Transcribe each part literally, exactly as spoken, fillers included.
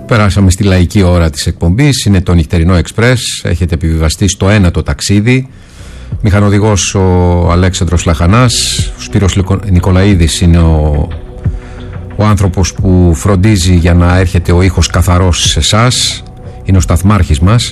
Περάσαμε στη λαϊκή ώρα της εκπομπής. Είναι το νυχτερινό Εξπρές. Έχετε επιβιβαστεί στο ένατο ταξίδι. Μηχανοδηγός ο Αλέξανδρος Λαχανάς. Ο Σπύρος Νικολαίδης είναι ο, ο άνθρωπος που φροντίζει για να έρχεται ο ήχος καθαρός σε εσάς. Είναι ο σταθμάρχης μας.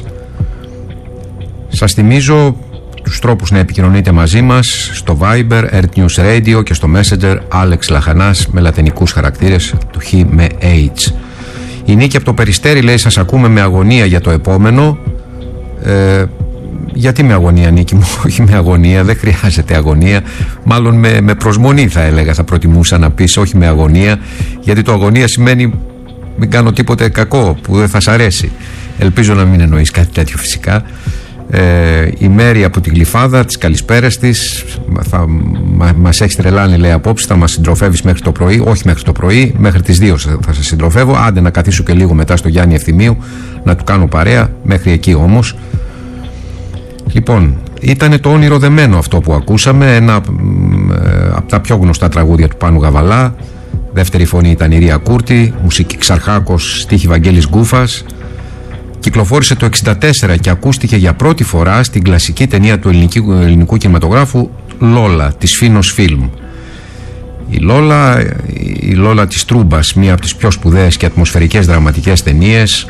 Σας θυμίζω τους τρόπους να επικοινωνείτε μαζί μας στο Viber, Earth News Radio και στο Messenger Alex Λαχανάς με λατινικούς χαρακτήρες του Χ με H. Η Νίκη από το Περιστέρι λέει: σας ακούμε με αγωνία για το επόμενο. ε, Γιατί με αγωνία, Νίκη μου? Όχι με αγωνία, δεν χρειάζεται αγωνία. Μάλλον με, με προσμονή θα έλεγα, θα προτιμούσα να πεις, όχι με αγωνία. Γιατί το αγωνία σημαίνει μην κάνω τίποτε κακό που δεν θα σ' αρέσει. Ελπίζω να μην εννοείς κάτι τέτοιο φυσικά. Ε, η Μέρη από την Γλυφάδα, τις καλησπέρες της, θα, μα, μας έχει τρελάνει λέει απόψε, θα μας συντροφεύεις μέχρι το πρωί. Όχι μέχρι το πρωί, μέχρι τις δύο θα σας συντροφεύω. Άντε να καθίσω και λίγο μετά στο Γιάννη Ευθυμίου να του κάνω παρέα, μέχρι εκεί όμως. Λοιπόν, ήταν το Όνειρο Δεμένο αυτό που ακούσαμε, ένα ε, από τα πιο γνωστά τραγούδια του Πάνου Γαβαλά. Δεύτερη φωνή ήταν η Ρία Κούρτη, μουσική Ξαρχάκος, στίχη Βαγγέλης Γκούφας. Κυκλοφόρησε το εξήντα τέσσερα και ακούστηκε για πρώτη φορά στην κλασική ταινία του ελληνικού, ελληνικού κινηματογράφου Λόλα, της Φίνος Φιλμ. Η Λόλα, η Λόλα της Τρούμπας, μία από τις πιο σπουδαίες και ατμοσφαιρικές δραματικές ταινίες,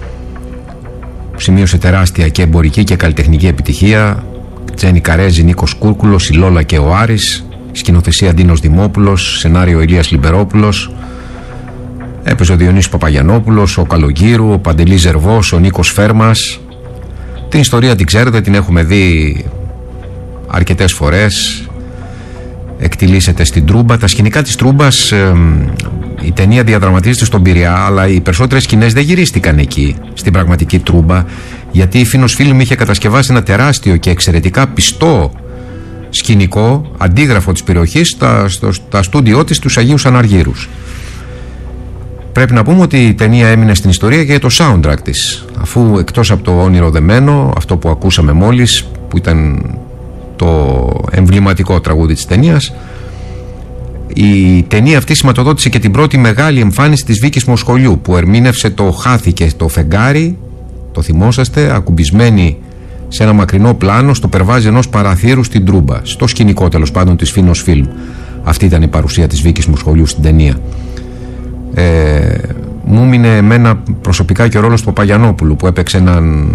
σημείωσε τεράστια και εμπορική και καλλιτεχνική επιτυχία. Τζένι Καρέζη, Νίκος Κούρκουλος, η Λόλα και ο Άρης, σκηνοθεσία Ντίνος Δημόπουλος, σενάριο Ηλίας Λιμπερόπουλος. Έπαιζε ο Διονύσης Παπαγιαννόπουλος, ο Καλογύρου, ο Παντελής Ζερβός, ο Νίκος Φέρμας. Την ιστορία την ξέρετε, την έχουμε δει αρκετές φορές. Εκτιλήσεται στην Τρούμπα. Τα σκηνικά της Τρούμπας, ε, η ταινία διαδραματίζεται στον Πειραιά, αλλά οι περισσότερες σκηνές δεν γυρίστηκαν εκεί, στην πραγματική Τρούμπα, γιατί η Φίνος Φιλμ είχε κατασκευάσει ένα τεράστιο και εξαιρετικά πιστό σκηνικό, αντίγραφο της περιοχής, στα, στο, στα στούντιό της τους Αγίους Αναργύρους. Πρέπει να πούμε ότι η ταινία έμεινε στην ιστορία και για το soundtrack της, αφού εκτός από το Όνειρο Δεμένο, αυτό που ακούσαμε μόλις, που ήταν το εμβληματικό τραγούδι της ταινίας, η ταινία αυτή σηματοδότησε και την πρώτη μεγάλη εμφάνιση της Βίκης Μοσχολιού, που ερμήνευσε το «Χάθηκε το φεγγάρι», το θυμόσαστε, ακουμπισμένη σε ένα μακρινό πλάνο στο περβάζι ενός παραθύρου στην Τρούμπα, στο σκηνικό τέλος πάντων της Φίνος Φιλμ. Αυτή ήταν η παρουσία της Βίκης Μοσχολιού στην ταινία. Ε, μου μείνε εμένα προσωπικά και ο ρόλος του Παπαγιαννόπουλου, που έπαιξε έναν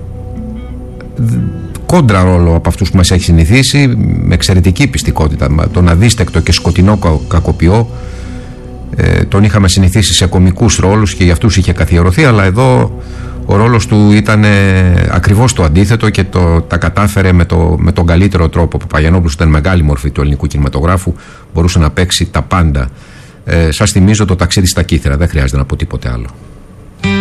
κόντρα ρόλο από αυτούς που μας έχει συνηθίσει, με εξαιρετική πιστικότητα, τον αδίστεκτο και σκοτεινό κακοποιό. ε, τον είχαμε συνηθίσει σε κωμικούς ρόλους και για αυτούς είχε καθιερωθεί, αλλά εδώ ο ρόλος του ήταν ε, ακριβώς το αντίθετο και το, τα κατάφερε με, το, με τον καλύτερο τρόπο. Ο Παπαγιαννόπουλος ήταν μεγάλη μορφή του ελληνικού κινηματογράφου, μπορούσε να παίξει τα πάντα. Ε, σας θυμίζω το Ταξίδι στα Κύθρα, δεν χρειάζεται να πω τίποτε άλλο.